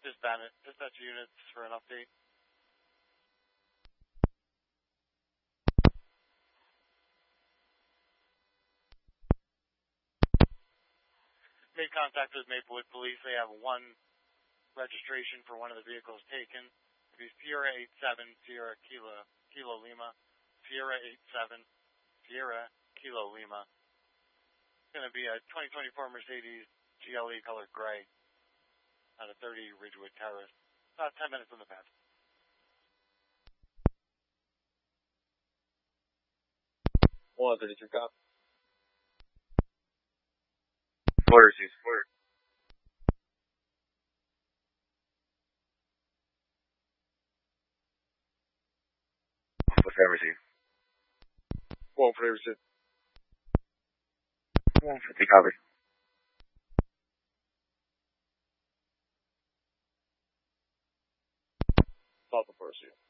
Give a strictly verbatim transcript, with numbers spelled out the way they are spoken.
dispatch, dispatch units for an update. Made contact with Maplewood Police. They have one registration for one of the vehicles taken. It'd be Sierra eight seven, Sierra Kilo, Kilo Lima, Sierra eight seven, Sierra Kilo Lima. It's going to be a twenty twenty-four Mercedes G L E colored gray out of thirty Ridgewood Terrace. About ten minutes on the path. one thirty-two cop. Quarter, six, quarter. What's that receive? one for receive. one fifty, copy. Papa for receive.